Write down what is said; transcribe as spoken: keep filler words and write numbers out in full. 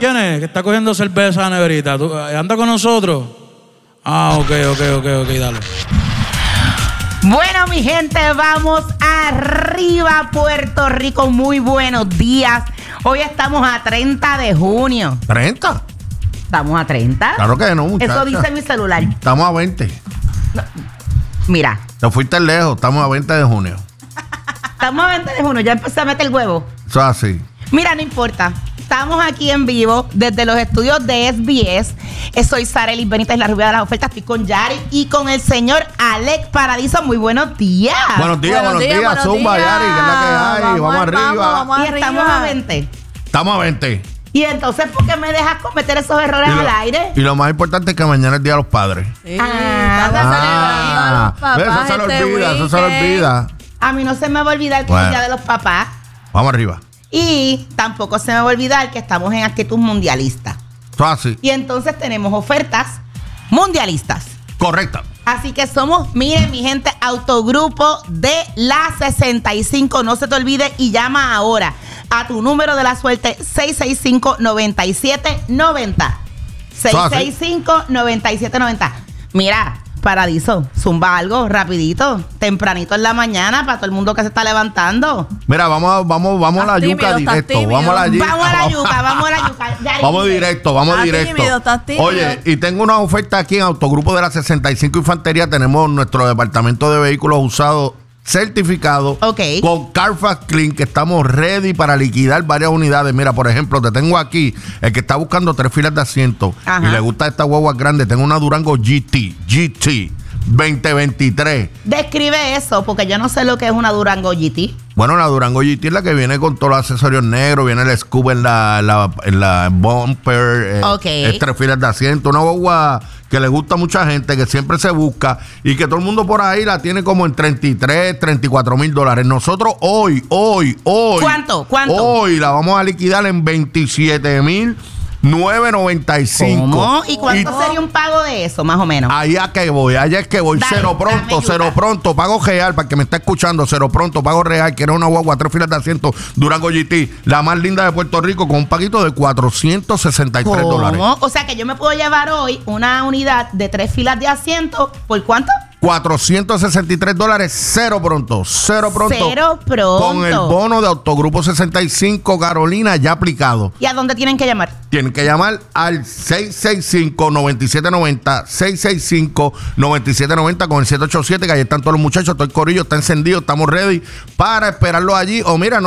¿Quién es? Que está cogiendo cerveza a la neverita. ¿Tú, ¿Anda con nosotros? Ah, ok, ok, ok, ok, dale. Bueno, mi gente, vamos arriba, Puerto Rico. Muy buenos días. Hoy estamos a treinta de junio. ¿treinta? ¿Estamos a treinta? Claro que no, muchacha. Eso dice mi celular. Estamos a veinte. No. Mira. Te fuiste lejos, estamos a veinte de junio. Estamos a veinte de junio, ya empecé a meter el huevo. Eso es así. Mira, no importa. Estamos aquí en vivo desde los estudios de S B S. Soy Sarelis Benítez, la rubia de las ofertas. Estoy con Yari y con el señor Alex Paradiso. Muy buenos días. Buenos días, buenos, buenos días, días. Zumba, Yari, que es la que hay. Vamos, vamos arriba. Vamos, vamos y arriba. Estamos a veinte. Estamos a veinte. Y entonces, ¿por qué me dejas cometer esos errores lo, al aire? Y lo más importante es que mañana es el Día de los Padres. Sí, ah, ah, ah, eso se lo olvida, weekend. eso se lo olvida. A mí no se me va a olvidar que bueno. es el Día de los Papás. Vamos arriba. Y tampoco se me va a olvidar que estamos en actitud mundialista. Eso así. Y entonces tenemos ofertas mundialistas. Correcto. Así que somos, miren mi gente, Autogrupo de la sesenta y cinco. No se te olvide y llama ahora a tu número de la suerte seis seis cinco, nueve siete nueve cero. seis seis cinco, nueve siete nueve cero. Mira, Paradiso, zumba algo rapidito, tempranito en la mañana para todo el mundo que se está levantando. Mira, vamos a, vamos, vamos a la tímido, yuca directo. Vamos a la yuca. Vamos a la yuca, vamos a la yuca. Ya vamos directo, vamos estás directo. Tímido, estás tímido. Oye, y tengo una oferta aquí en Autogrupo de la sesenta y cinco Infantería. Tenemos nuestro departamento de vehículos usados certificado okay. con Carfax Clean, que estamos ready para liquidar varias unidades. Mira, por ejemplo, te tengo aquí el que está buscando tres filas de asiento y le gusta esta guagua grande. Tengo una Durango G T G T veinte veintitrés. Describe eso, porque yo no sé lo que es una Durango G T. Bueno, la Durango G T es la que viene con todos los accesorios negros, viene el scuba en la, la, en la bumper, okay. eh, tres filas de asiento, una guagua que le gusta a mucha gente, que siempre se busca y que todo el mundo por ahí la tiene como en treinta y tres, treinta y cuatro mil dólares. Nosotros hoy, hoy, hoy. ¿Cuánto? ¿Cuánto? Hoy la vamos a liquidar en veintisiete mil novecientos noventa y cinco. ¿Cómo? ¿Y cuánto y sería un pago de eso, más o menos? Allá que voy, allá es que voy. Dale, cero pronto, cero pronto, pago real, para el que me está escuchando, cero pronto, pago real, quiero una guagua, tres filas de asiento, Durango G T, la más linda de Puerto Rico, con un paguito de cuatrocientos sesenta y tres ¿Cómo? dólares. O sea que yo me puedo llevar hoy una unidad de tres filas de asiento, ¿por cuánto? cuatrocientos sesenta y tres dólares, cero pronto, cero pronto. Cero pronto. Con el bono de Autogrupo sesenta y cinco Carolina ya aplicado. ¿Y a dónde tienen que llamar? Tienen que llamar al seis seis cinco, nueve siete nueve cero, seis seis cinco, nueve siete nueve cero con el siete ocho siete, que ahí están todos los muchachos, todo el corillo está encendido, estamos ready para esperarlo allí. O mira,